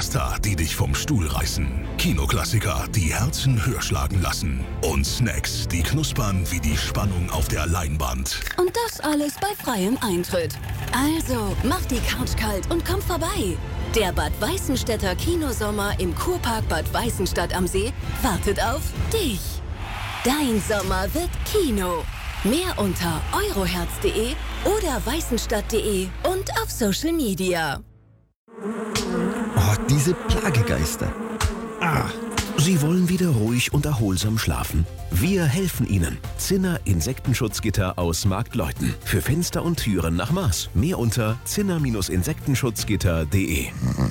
Blockbuster, die dich vom Stuhl reißen. Kinoklassiker, die Herzen höher schlagen lassen. Und Snacks, die knuspern wie die Spannung auf der Leinwand. Und das alles bei freiem Eintritt. Also, mach die Couch kalt und komm vorbei. Der Bad Weißenstädter Kinosommer im Kurpark Bad Weißenstadt am See wartet auf dich. Dein Sommer wird Kino. Mehr unter euroherz.de oder weißenstadt.de und auf Social Media. Oh, diese Plagegeister. Sie wollen wieder ruhig und erholsam schlafen? Wir helfen Ihnen. Zinner Insektenschutzgitter aus Marktleuten. Für Fenster und Türen nach Maß. Mehr unter zinner-insektenschutzgitter.de.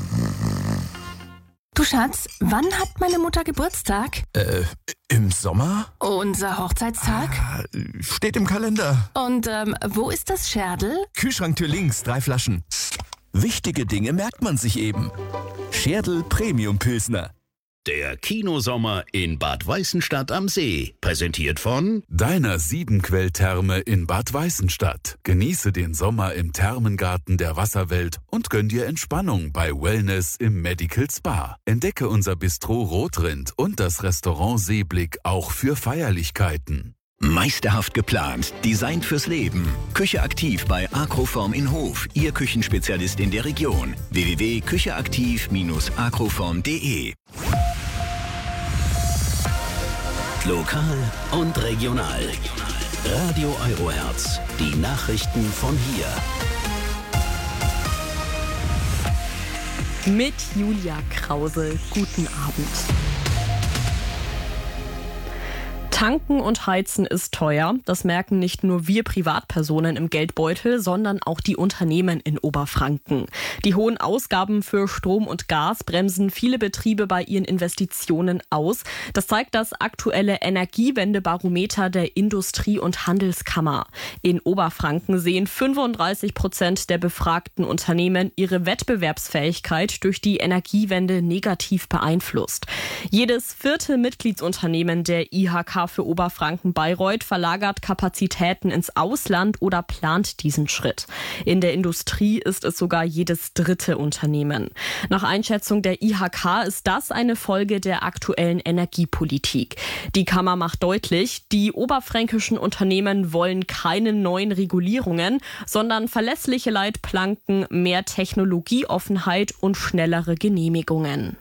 Du Schatz, wann hat meine Mutter Geburtstag? Im Sommer? Unser Hochzeitstag? Steht im Kalender. Und wo ist das Scherdel? Kühlschranktür links, 3 Flaschen. Wichtige Dinge merkt man sich eben. Scherdel Premium Pilsner. Der Kinosommer in Bad Weißenstadt am See. Präsentiert von Deiner Siebenquell-Therme in Bad Weißenstadt. Genieße den Sommer im Thermengarten der Wasserwelt und gönn dir Entspannung bei Wellness im Medical Spa. Entdecke unser Bistro Rotrind und das Restaurant Seeblick auch für Feierlichkeiten. Meisterhaft geplant, designt fürs Leben. Küche aktiv bei Agroform in Hof, Ihr Küchenspezialist in der Region. www.kücheaktiv-agroform.de. Lokal und regional. Radio Euroherz. Die Nachrichten von hier. Mit Julia Krause. Guten Abend. Tanken und Heizen ist teuer. Das merken nicht nur wir Privatpersonen im Geldbeutel, sondern auch die Unternehmen in Oberfranken. Die hohen Ausgaben für Strom und Gas bremsen viele Betriebe bei ihren Investitionen aus. Das zeigt das aktuelle Energiewendebarometer der Industrie- und Handelskammer. In Oberfranken sehen 35% der befragten Unternehmen ihre Wettbewerbsfähigkeit durch die Energiewende negativ beeinflusst. Jedes 4. Mitgliedsunternehmen der IHK für Oberfranken-Bayreuth verlagert Kapazitäten ins Ausland oder plant diesen Schritt. In der Industrie ist es sogar jedes 3. Unternehmen. Nach Einschätzung der IHK ist das eine Folge der aktuellen Energiepolitik. Die Kammer macht deutlich, die oberfränkischen Unternehmen wollen keine neuen Regulierungen, sondern verlässliche Leitplanken, mehr Technologieoffenheit und schnellere Genehmigungen.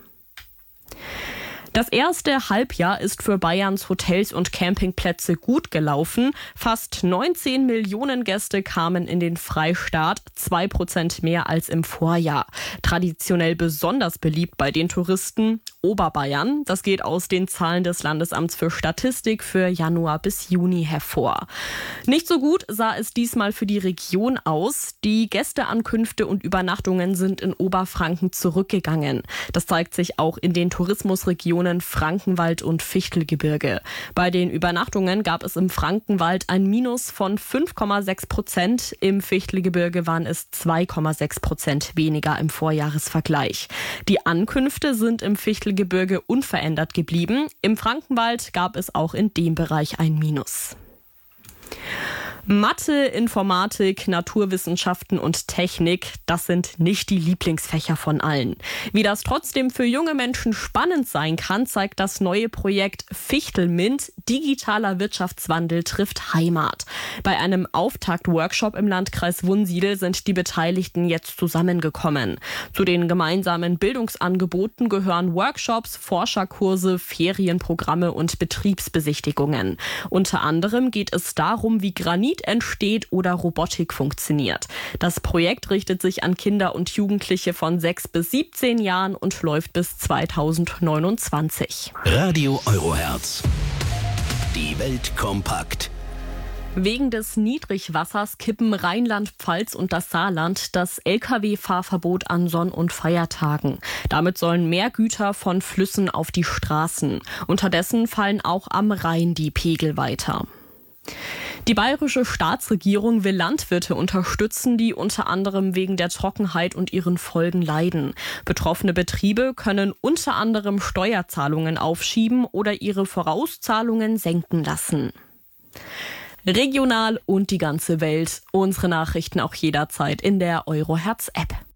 Das erste Halbjahr ist für Bayerns Hotels und Campingplätze gut gelaufen. Fast 19 Millionen Gäste kamen in den Freistaat, 2% mehr als im Vorjahr. Traditionell besonders beliebt bei den Touristen Oberbayern. Das geht aus den Zahlen des Landesamts für Statistik für Januar bis Juni hervor. Nicht so gut sah es diesmal für die Region aus. Die Gästeankünfte und Übernachtungen sind in Oberfranken zurückgegangen. Das zeigt sich auch in den Tourismusregionen Frankenwald und Fichtelgebirge. Bei den Übernachtungen gab es im Frankenwald ein Minus von 5,6%. Im Fichtelgebirge waren es 2,6% weniger im Vorjahresvergleich. Die Ankünfte sind im Fichtelgebirge unverändert geblieben. Im Frankenwald gab es auch in dem Bereich ein Minus. Mathe, Informatik, Naturwissenschaften und Technik, das sind nicht die Lieblingsfächer von allen. Wie das trotzdem für junge Menschen spannend sein kann, zeigt das neue Projekt Fichtelmint. Digitaler Wirtschaftswandel trifft Heimat. Bei einem Auftakt-Workshop im Landkreis Wunsiedel sind die Beteiligten jetzt zusammengekommen. Zu den gemeinsamen Bildungsangeboten gehören Workshops, Forscherkurse, Ferienprogramme und Betriebsbesichtigungen. Unter anderem geht es darum, wie Granit entsteht oder Robotik funktioniert. Das Projekt richtet sich an Kinder und Jugendliche von 6 bis 17 Jahren und läuft bis 2029. Radio Euroherz. Die Welt kompakt. Wegen des Niedrigwassers kippen Rheinland-Pfalz und das Saarland das Lkw-Fahrverbot an Sonn- und Feiertagen. Damit sollen mehr Güter von Flüssen auf die Straßen. Unterdessen fallen auch am Rhein die Pegel weiter. Die bayerische Staatsregierung will Landwirte unterstützen, die unter anderem wegen der Trockenheit und ihren Folgen leiden. Betroffene Betriebe können unter anderem Steuerzahlungen aufschieben oder ihre Vorauszahlungen senken lassen. Regional und die ganze Welt. Unsere Nachrichten auch jederzeit in der Euroherz-App.